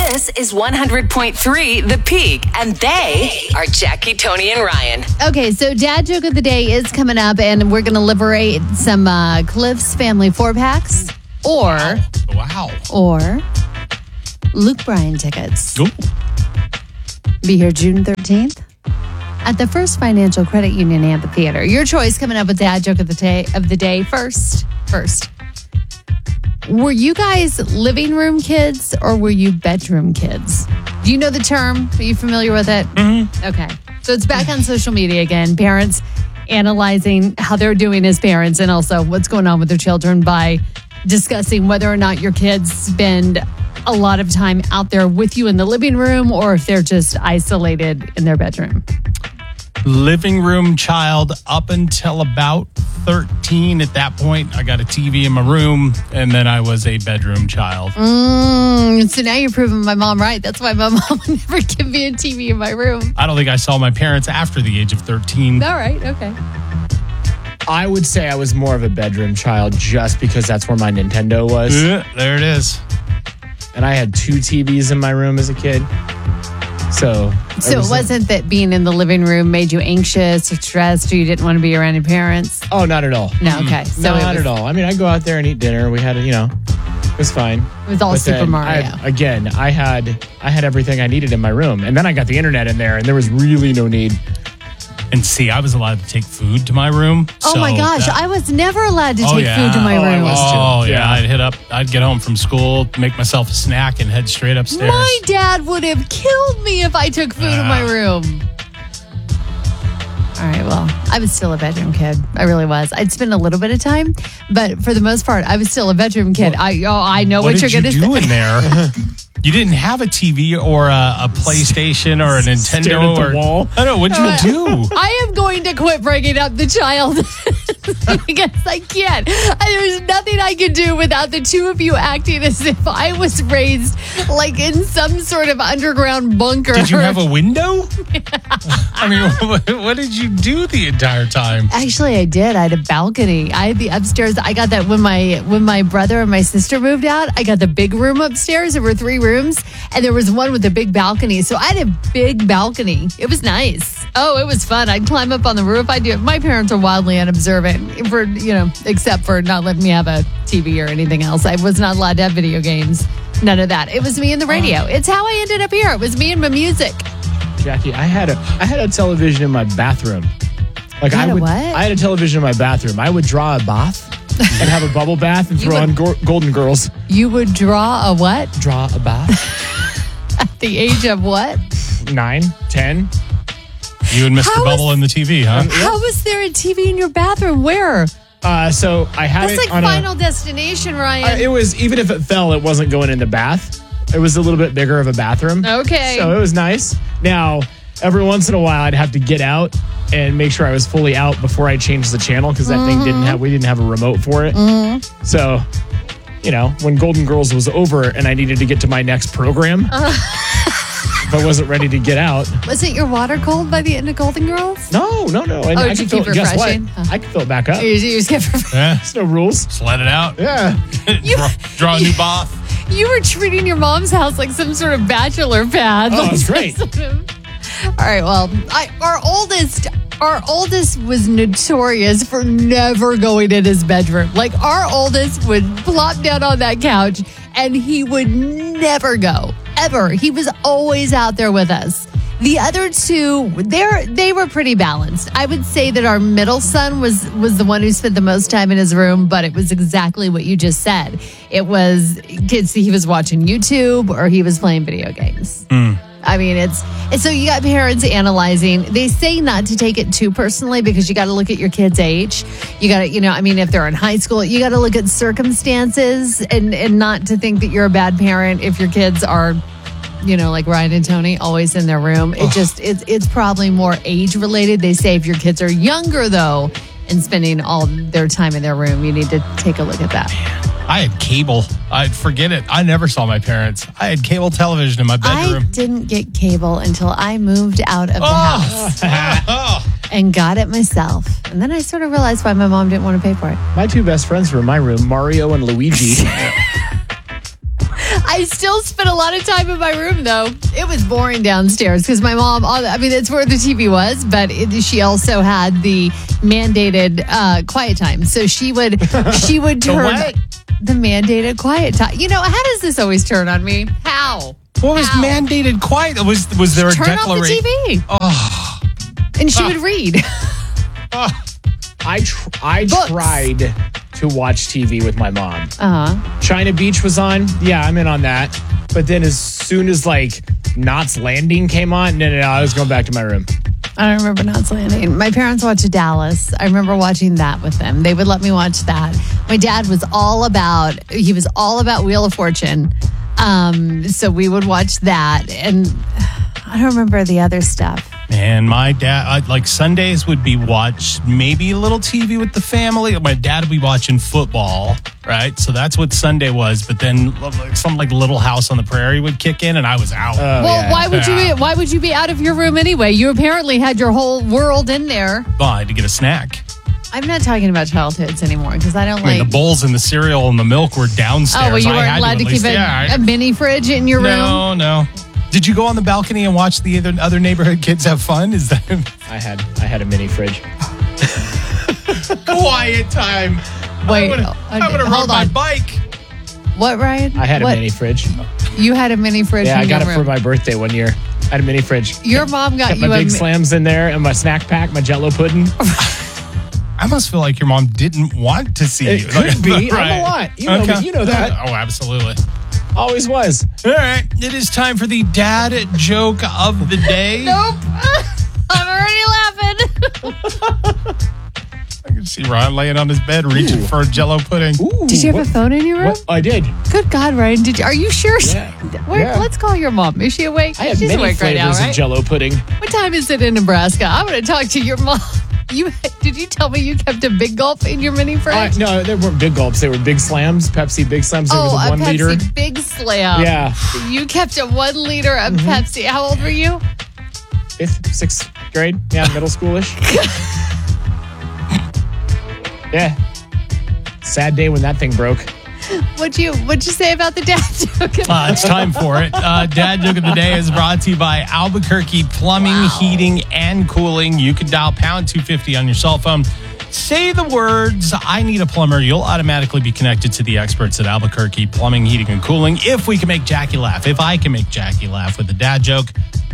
This is 100.3 The Peak, and they are Jackie, Tony, and Ryan. Okay, so Dad Joke of the Day is coming up, and we're going to liberate some Cliff's Family 4-packs or Luke Bryan tickets. Ooh. Be here June 13th at the First Financial Credit Union Amphitheater. Your choice coming up with Dad Joke of the Day first. Were you guys living room kids or were you bedroom kids? Do you know the term? Are you familiar with it? Mm-hmm. Okay. So it's back on social media again. Parents analyzing how they're doing as parents and also what's going on with their children by discussing whether or not your kids spend a lot of time out there with you in the living room or if they're just isolated in their bedroom. Living room child up until about 13. At that point, I got a TV in my room, and then I was a bedroom child. So now you're proving my mom right. That's why my mom would never give me a TV in my room. I don't think I saw my parents after the age of 13. All right, okay. I would say I was more of a bedroom child just because that's where my Nintendo was. There it is. And I had 2 TVs in my room as a kid. So it wasn't that being in the living room made you anxious or stressed or you didn't want to be around your parents? Oh, not at all. No, okay. So not at all. I mean, I'd go out there and eat dinner. We had, it was fine. It was all But Super then Mario. I had everything I needed in my room. And then I got the internet in there and there was really no need. And see, I was allowed to take food to my room. Oh my gosh, I was never allowed to take food to my room. I'd get home from school, make myself a snack, and head straight upstairs. My dad would have killed me if I took food in my room. All right, well, I was still a bedroom kid. I really was. I'd spend a little bit of time, but for the most part, I was still a bedroom kid. I know what you're going to say. What did you do in there? You didn't have a TV or a PlayStation or a Nintendo Stared at the wall. I don't know. What'd you do? I am going to quit bringing up the child because I can't. There's nothing I can do without the two of you acting as if I was raised like in some sort of underground bunker. Did you have a window? I mean, what did you do the entire time? Actually, I did. I had a balcony. I had the upstairs. I got that when my brother and my sister moved out. I got the big room upstairs. There were 3 rooms, and there was one with a big balcony. So I had a big balcony. It was nice. Oh, it was fun. I'd climb up on the roof. I'd do it. My parents are wildly unobservant, except for not letting me have a TV or anything else. I was not allowed to have video games. None of that. It was me and the radio. It's how I ended up here. It was me and my music. Jackie, I had a television in my bathroom. What? I had a television in my bathroom. I would draw a bath and have a bubble bath and throw on Golden Girls. You would draw a what? Draw a bath. At the age of what? 9, 10. You and Mr. Bubble in the TV, huh? How was there a TV in your bathroom? Where? So I had That's it like on Final Destination, Ryan. it was, even if it fell, it wasn't going in the bath. It was a little bit bigger of a bathroom. Okay. So it was nice. Now, every once in a while, I'd have to get out and make sure I was fully out before I changed the channel because that thing we didn't have a remote for it. So, when Golden Girls was over and I needed to get to my next program, if I wasn't ready to get out. Wasn't your water cold by the end of Golden Girls? No. And did you keep guess what? refreshing? I can fill it back up. You just kept There's no rules. Just let it out. Yeah. Draw a new bath. You were treating your mom's house like some sort of bachelor pad. Oh, that's great. All right, well, our oldest was notorious for never going in his bedroom. Like, our oldest would plop down on that couch and he would never go, ever. He was always out there with us. The other two, they were pretty balanced. I would say that our middle son was the one who spent the most time in his room, but it was exactly what you just said. It was kids, he was watching YouTube or he was playing video games. I mean, it's so you got parents analyzing. They say not to take it too personally because you got to look at your kid's age. You got to, if they're in high school, you got to look at circumstances and not to think that you're a bad parent if your kids are, like Ryan and Tony, always in their room. It's probably more age related. They say if your kids are younger, though, and spending all their time in their room, you need to take a look at that. I had cable. Forget it. I never saw my parents. I had cable television in my bedroom. I didn't get cable until I moved out of the house and got it myself. And then I sort of realized why my mom didn't want to pay for it. My 2 best friends were in my room, Mario and Luigi. I still spent a lot of time in my room, though. It was boring downstairs because my mom, it's where the TV was, but she also had the mandated quiet time. So she would turn the mandated quiet time. How does this always turn on me? How? What was mandated quiet? Was there a declaration? Turn off the TV. Oh. And she would read. I tried to watch TV with my mom. Uh-huh. China Beach was on. Yeah, I'm in on that. But then as soon as Knots Landing came on, no, I was going back to my room. I don't remember Knots Landing. My parents watched Dallas. I remember watching that with them. They would let me watch that. My dad was all about Wheel of Fortune. So we would watch that. And I don't remember the other stuff. And my dad, Sundays would be watched, maybe a little TV with the family. My dad would be watching football, right? So that's what Sunday was. But then something like Little House on the Prairie would kick in, and I was out. Why would you be out of your room anyway? You apparently had your whole world in there. Well, I had to get a snack. I'm not talking about childhoods anymore because I don't the bowls and the cereal and the milk were downstairs. Oh, well, you weren't allowed to keep a mini fridge in your room? No. Did you go on the balcony and watch the other neighborhood kids have fun? Is that? I had a mini fridge. Quiet time. Wait, I would have rode my bike. What, Ryan? I had a mini fridge. You had a mini fridge? Yeah, in I got your it room. for my birthday one year. I had a mini fridge. Your mom got kept you my big slams in there and my snack pack, my Jell-O pudding. I must feel like your mom didn't want to see you. It could be. Right. I'm a lot. You know that. Oh, absolutely. Always was. All right. It is time for the dad joke of the day. Nope. I'm already laughing. I can see Ron laying on his bed reaching for a Jell-O pudding. Ooh, did you have a phone in your room? What? I did. Good God, Ryan. Are you sure? Yeah. Let's call your mom. Is she awake? I have She's many awake right now, flavors right? of Jell-O pudding. What time is it in Nebraska? I want to talk to your mom. Did you tell me you kept a big gulp in your mini fridge? No, they weren't big gulps. They were big slams, Pepsi big slams. There was a 1 Pepsi liter. Big Slam. Yeah. You kept a 1 liter of Pepsi. How old were you? 5th, 6th grade. Yeah, middle schoolish. Yeah. Sad day when that thing broke. What'd you say about the dad joke? It's time for it. Dad joke of the day is brought to you by Albuquerque Plumbing, Heating, and Cooling. You can dial pound 250 on your cell phone. Say the words, I need a plumber. You'll automatically be connected to the experts at Albuquerque Plumbing, Heating, and Cooling. If we can make Jackie laugh, if I can make Jackie laugh with the dad joke,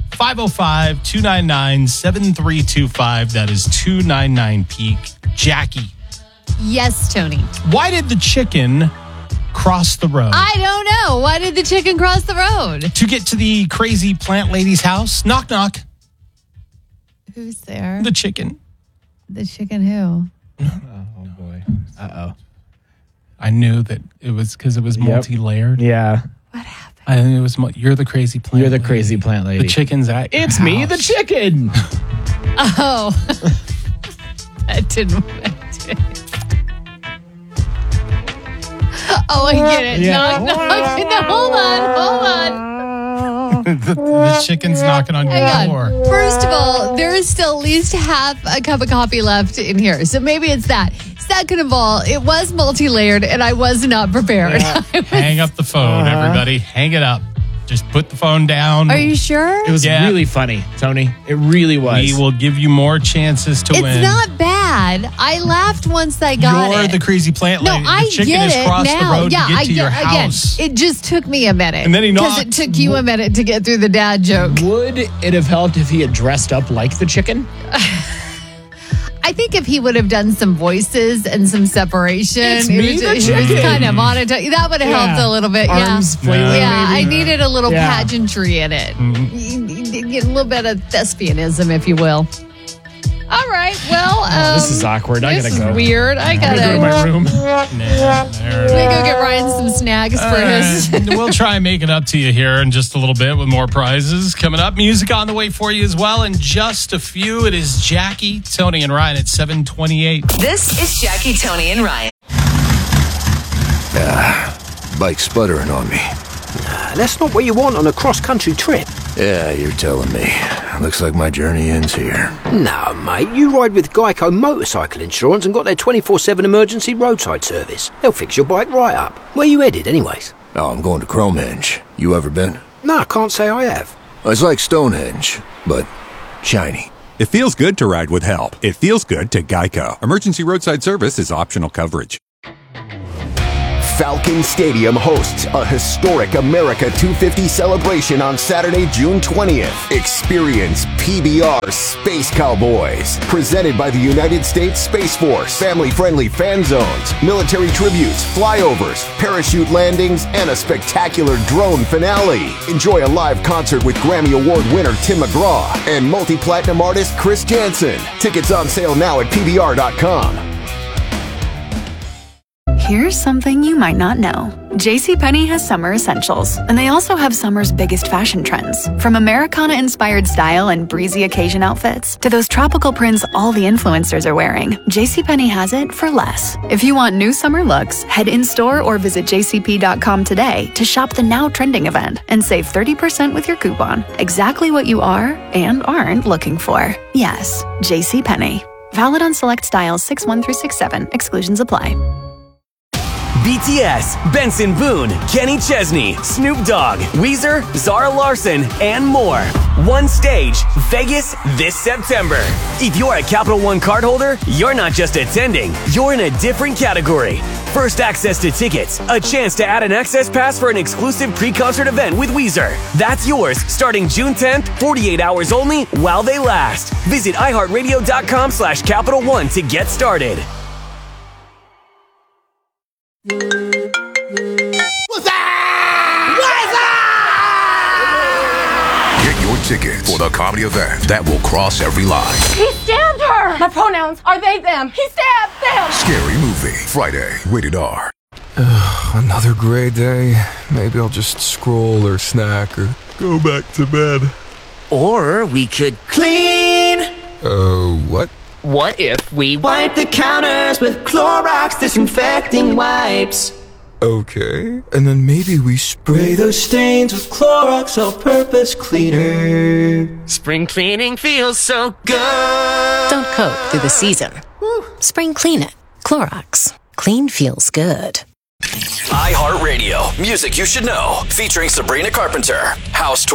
505-299-7325. That is 299-PEAK. Jackie. Yes, Tony. Why did the chicken cross the road? I don't know. Why did the chicken cross the road? To get to the crazy plant lady's house. Knock, knock. Who's there? The chicken. The chicken who? Oh, boy. Uh-oh. I knew that it was because it was multi-layered. Yeah. What happened? I knew it was. You're the crazy plant You're the lady. crazy plant lady. The chicken's at your It's me, house. the chicken. Oh. That didn't. Oh, I get it. Yeah. Knock, knock. No, hold on. the chicken's knocking on your Hang door. on. First of all, there is still at least half a cup of coffee left in here. So maybe it's that. Second of all, it was multi-layered and I was not prepared. Yeah. Hang up the phone, everybody. Hang it up. Just put the phone down. Are you sure? It was really funny, Tony. It really was. We will give you more chances to win. It's not bad. I laughed once I got You're it. the crazy plant No, lady. I The chicken get has it crossed now. the road Yeah, to get I to get your again. house. It just took me a minute. And then he because knocked. it took you a minute to get through the dad joke. Would it have helped if he had dressed up like the chicken? I think if he would have done some voices and some separation, It's me, the it was chicken. kind of monotone. That would have helped a little bit. Arms Yeah, flailing, yeah. maybe. I needed a little Yeah. pageantry in it, a little bit of thespianism, if you will. All right. Well, This is awkward. I this gotta is go. weird. I I'm gonna go to gotta. my room. Let me go get Ryan some snacks for his. We'll try and make it up to you here in just a little bit with more prizes coming up. Music on the way for you as well in just a few. It is Jackie, Tony, and Ryan at 7:28. This is Jackie, Tony, and Ryan. Bike sputtering on me. That's not what you want on a cross-country trip. Yeah, you're telling me. Looks like my journey ends here. No, mate, you ride with Geico Motorcycle Insurance and got their 24/7 emergency roadside service. They'll fix your bike right up. Where you headed, anyways? Oh, I'm going to Cromehenge. You ever been? No, I can't say I have. It's like Stonehenge, but shiny. It feels good to ride with help. It feels good to Geico. Emergency roadside service is optional coverage. Falcon Stadium hosts a historic America 250 celebration on Saturday, June 20th. Experience PBR Space Cowboys, presented by the United States Space Force. Family-friendly fan zones, military tributes, flyovers, parachute landings, and a spectacular drone finale. Enjoy a live concert with Grammy Award winner Tim McGraw and multi-platinum artist Chris Jansen. Tickets on sale now at PBR.com. Here's something you might not know. JCPenney has summer essentials, and they also have summer's biggest fashion trends. From Americana-inspired style and breezy occasion outfits to those tropical prints all the influencers are wearing, JCPenney has it for less. If you want new summer looks, head in-store or visit jcp.com today to shop the now trending event and save 30% with your coupon. Exactly what you are and aren't looking for. Yes, JCPenney. Valid on select styles 6-1 through 6-7. Exclusions apply. BTS, Benson Boone, Kenny Chesney, Snoop Dogg, Weezer, Zara Larsson, and more. One stage, Vegas this September. If you're a Capital One cardholder, you're not just attending, you're in a different category. First access to tickets, a chance to add an access pass for an exclusive pre-concert event with Weezer. That's yours starting June 10th, 48 hours only while they last. Visit iHeartRadio.com/Capital One to get started. What's that? Get your tickets for the comedy event that will cross every line. He stabbed her! My pronouns are they, them. He stabbed them! Scary Movie, Friday, rated R. Another gray day. Maybe I'll just scroll or snack or go back to bed. Or we could clean. What? What if we wipe the counters with Clorox disinfecting wipes? Okay. And then maybe we spray those stains with Clorox all-purpose cleaner. Spring cleaning feels so good. Don't cope through the season. Spring clean it. Clorox. Clean feels good. iHeartRadio, music you should know, featuring Sabrina Carpenter. House Tour.